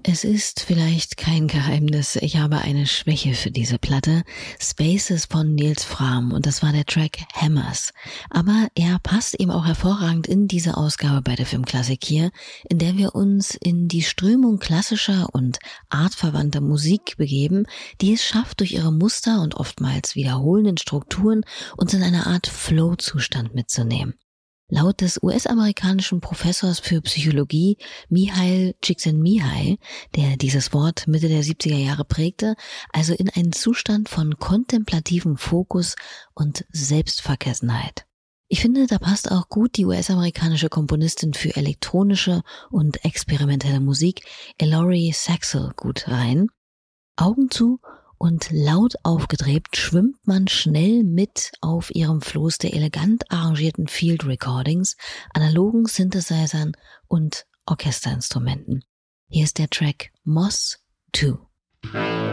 Es ist vielleicht kein Geheimnis, ich habe eine Schwäche für diese Platte. Spaces von Nils Frahm und das war der Track Hammers. Aber er passt eben auch hervorragend in diese Ausgabe bei der Filmklassik hier, in der wir uns in die Strömung klassischer und artverwandter Musik begeben, die es schafft, durch ihre Muster und oftmals wiederholenden Strukturen uns in eine Art Flow-Zustand mitzunehmen. Laut des US-amerikanischen Professors für Psychologie Mihail Csikszentmihalyi, der dieses Wort Mitte der 70er Jahre prägte, also in einen Zustand von kontemplativem Fokus und Selbstvergessenheit. Ich finde, da passt auch gut die US-amerikanische Komponistin für elektronische und experimentelle Musik, Ellory Saxel, gut rein. Augen zu und laut aufgedreht schwimmt man schnell mit auf ihrem Floß der elegant arrangierten Field Recordings, analogen Synthesizern und Orchesterinstrumenten. Hier ist der Track Moss 2.